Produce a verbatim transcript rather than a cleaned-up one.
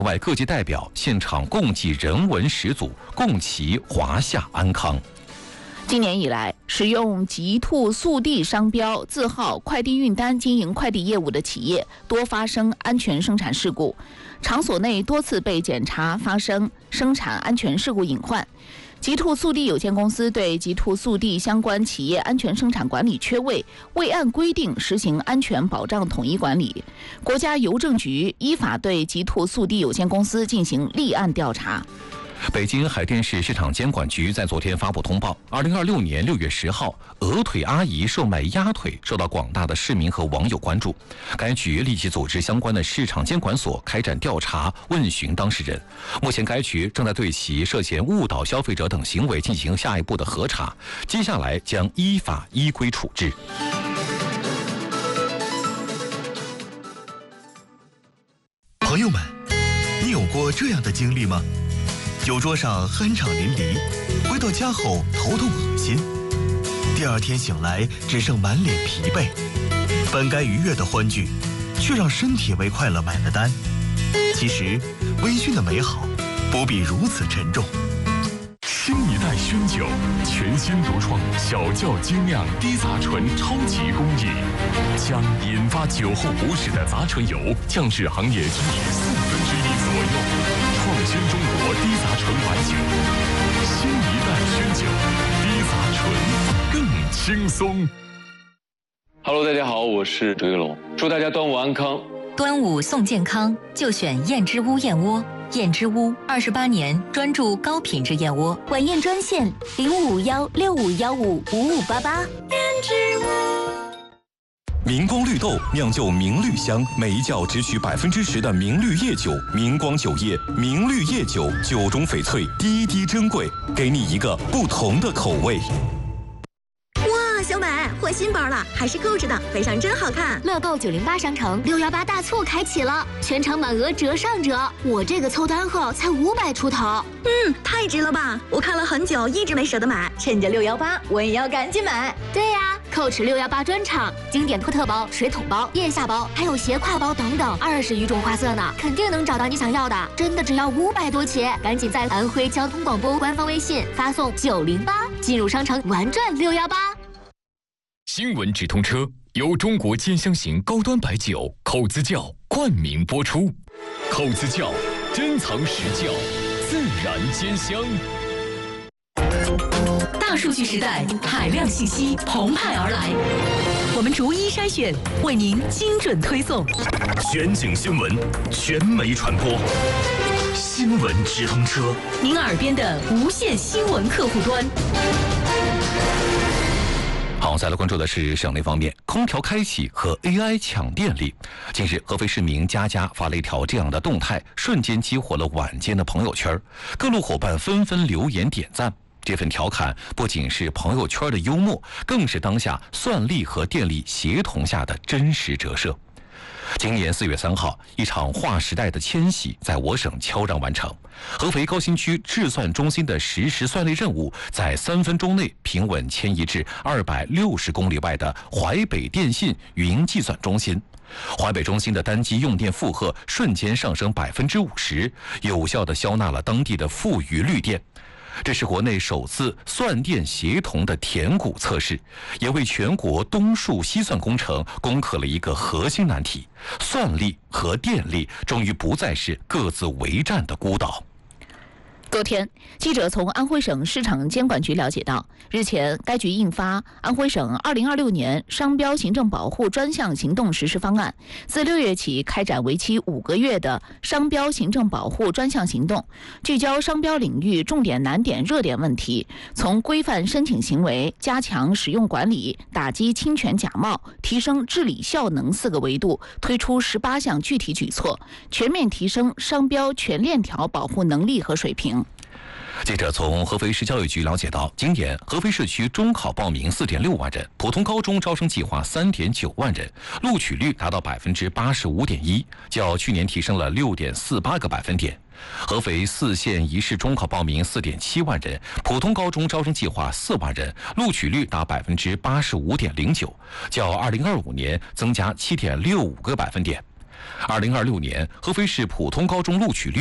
外各界代表现场共计人文十组，共祈华夏安康。 今年以来，使用极兔速递商标字号快递运单经营快递业务的企业多发生安全生产事故，场所内多次被检查发生生产安全事故隐患。极兔速递有限公司对极兔速递相关企业安全生产管理缺位，未按规定实行安全保障统一管理。国家邮政局依法对极兔速递有限公司进行立案调查。 北京海淀市市场监管局在昨天发布通报，二零二六年六月十号，鹅腿阿姨售卖鸭腿受到广大的市民和网友关注。该局立即组织相关的市场监管所开展调查，问询当事人。目前，该局正在对其涉嫌误导消费者等行为进行下一步的核查，接下来将依法依规处置。 朋友们，你有过这样的经历吗？酒桌上酣畅淋漓，回到家后头痛恶心，第二天醒来只剩满脸疲惫，本该愉悦的欢聚，却让身体为快乐买了单。其实，微醺的美好不必如此沉重。 新一代熏酒，全新独创小窖精酿低杂醇超级工艺，将引发酒后不适的杂醇油降至行业均值四分之一左右。创新中国低杂醇白酒，新一代熏酒，低杂醇更轻松。 Hello， 大家好，我是周玉龙，祝大家端午安康。 端午送健康，就选燕之屋燕窝。燕之屋二十八年专注高品质燕窝， 晚宴专线零五幺六五幺五五五八八。燕之屋。 明光绿豆酿就明绿香，每一窖只取百分之十的明绿叶酒。明光酒业明绿叶酒，酒中翡翠，滴滴珍贵，给你一个不同的口味。 哇，小美换新包了，还是购置的，背上真好看。乐购九零八商城六幺八大促开启了，全场满额折上折。我这个凑单后才五百出头，嗯，太值了吧！我看了很久，一直没舍得买，趁着六幺八，我也要赶紧买。对呀、啊。Coach 六幺八专场，经典科特包、水桶包、腋下包，还有斜挎包等等，二十余种花色呢，肯定能找到你想要的。真的只要五百多起，赶紧在安徽交通广播官方微信发送九零八，进入商城玩转六幺八。 新闻直通车由中国尖香型高端白酒口子窖冠名播出，口子窖珍藏实窖，自然尖香。 大数据时代，海量信息澎湃而来，我们逐一筛选，为您精准推送。 全景新闻，全媒传播，新闻直通车， 您耳边的无线新闻客户端。 好，再来关注的是省内方面，空调开启和 A I 抢电力。近日，合肥市民佳佳发了一条这样的动态，瞬间激活了晚间的朋友圈，各路伙伴纷纷留言点赞。这份调侃不仅是朋友圈的幽默，更是当下算力和电力协同下的真实折射。今年四月三号，一场划时代的迁徙在我省悄然完成。合肥高新区制算中心的实时算力任务，在三分钟内平稳迁移至二百六十公里外的淮北电信云计算中心。淮北中心的单机用电负荷瞬间上升百分之五十，有效地消纳了当地的富余绿电。这是国内首次算电协同的填谷测试，也为全国东数西算工程攻克了一个核心难题：算力和电力终于不再是各自为战的孤岛。 昨天，记者从安徽省市场监管局了解到，日前该局印发《安徽省二零二六年商标行政保护专项行动实施方案》，自六月起开展为期五个月的商标行政保护专项行动，聚焦商标领域重点难点热点问题，从规范申请行为、加强使用管理、打击侵权假冒、提升治理效能四个维度，推出十八项具体举措，全面提升商标全链条保护能力和水平。 记者从合肥市教育局了解到，今年合肥市区中考报名四点六万人，普通高中招生计划三点九万人，录取率达到百分之八十五点一，较去年提升了六点四八个百分点。合肥四县一市中考报名四点七万人，普通高中招生计划四万人，录取率达百分之八十五点零九，较二零二五年增加七点六五个百分点。 二零二六年，合肥市普通高中录取率